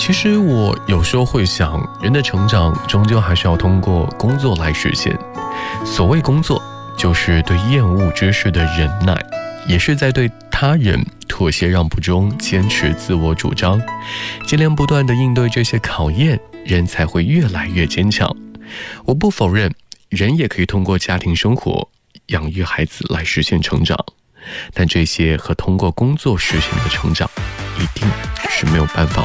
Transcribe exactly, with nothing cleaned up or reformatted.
其实我有时候会想，人的成长终究还是要通过工作来实现。所谓工作，就是对厌恶之事的忍耐，也是在对他人妥协让步中坚持自我主张。接连不断地应对这些考验，人才会越来越坚强。我不否认，人也可以通过家庭生活、养育孩子来实现成长，但这些和通过工作实现的成长，一定是没有办法